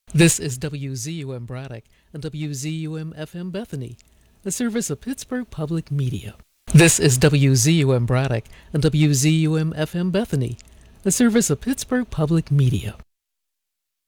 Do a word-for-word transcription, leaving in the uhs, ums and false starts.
This is W Z U M Braddock and W Z U M F M Bethany, a service of Pittsburgh Public Media. This is W Z U M Braddock and W Z U M F M Bethany, a service of Pittsburgh Public Media.